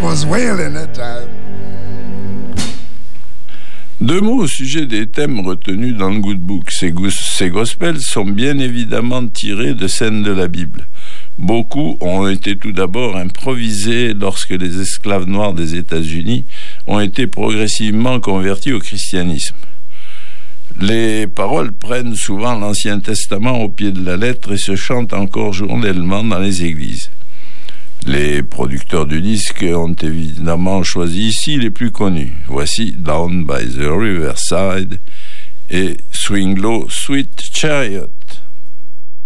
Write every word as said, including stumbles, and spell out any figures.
was wailing that time. Deux mots au sujet des thèmes retenus dans le Good Book. Ces, go- ces gospels sont bien évidemment tirés de scènes de la Bible. Beaucoup ont été tout d'abord improvisés lorsque les esclaves noirs des États-Unis ont été progressivement convertis au christianisme. Les paroles prennent souvent l'Ancien Testament au pied de la lettre et se chantent encore journellement dans les églises. Les producteurs du disque ont évidemment choisi ici les plus connus. Voici Down by the Riverside et Swing Low, Sweet Chariot.